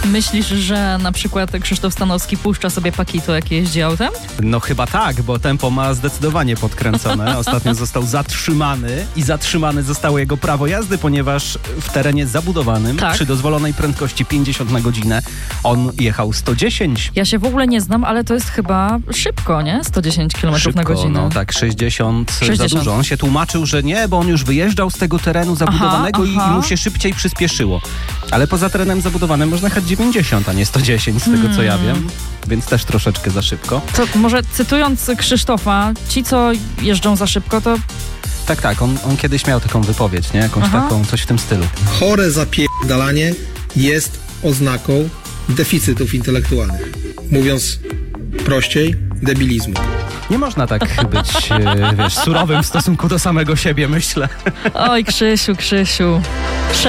Myślisz, że na przykład Krzysztof Stanowski puszcza sobie Pakito, jak jeździ autem? No chyba tak, bo tempo ma zdecydowanie podkręcone. Ostatnio został zatrzymany i zatrzymane zostało jego prawo jazdy, ponieważ w terenie zabudowanym przy dozwolonej prędkości 50 na godzinę on jechał 110. Ja się w ogóle nie znam, ale to jest chyba szybko, nie? 110 km na godzinę. No tak, 60 za dużo. On się tłumaczył, że nie, bo on już wyjeżdżał z tego terenu zabudowanego i mu się szybciej przyspieszyło. Ale poza terenem zabudowanym można jechać 90, a nie 110 z tego co ja wiem, więc też troszeczkę za szybko. To może cytując Krzysztofa, ci co jeżdżą za szybko to... Tak, on kiedyś miał taką wypowiedź, nie? Jakąś taką, coś w tym stylu. Chore zapierdalanie jest oznaką deficytów intelektualnych. Mówiąc prościej, debilizmu. Nie można tak być, surowym w stosunku do samego siebie, myślę. Oj, Krzysiu.